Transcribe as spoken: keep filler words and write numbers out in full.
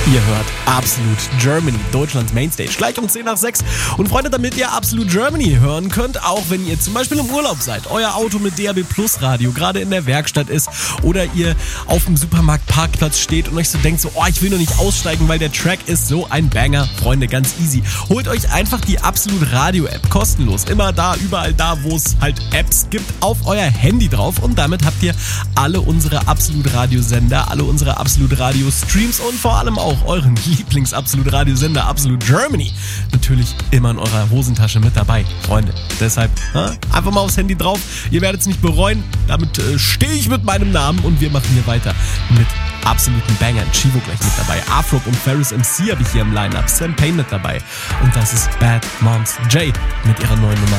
Ihr hört Absolut Germany, Deutschlands Mainstage, gleich um zehn nach sechs. Und Freunde, damit ihr Absolut Germany hören könnt, auch wenn ihr zum Beispiel im Urlaub seid, euer Auto mit D A B Plus Radio gerade in der Werkstatt ist oder ihr auf dem Supermarktparkplatz steht und euch so denkt, so, oh, ich will noch nicht aussteigen, weil der Track ist so ein Banger. Freunde, ganz easy. Holt euch einfach die Absolut Radio App, kostenlos. Immer da, überall da, wo es halt Apps gibt, auf euer Handy drauf. Und damit habt ihr alle unsere Absolut Radio Sender, alle unsere Absolut Radio Streams und vor allem auch euren Lieblings-Absolut-Radiosender Absolut Germany natürlich immer in eurer Hosentasche mit dabei, Freunde. Deshalb ha, einfach mal aufs Handy drauf. Ihr werdet es nicht bereuen. Damit äh, stehe ich mit meinem Namen und wir machen hier weiter mit absoluten Bangern. Chivo gleich mit dabei. Afrob und Ferris M C habe ich hier im Line-Up. Sam Payne mit dabei. Und das ist Bad Moms J mit ihrer neuen Nummer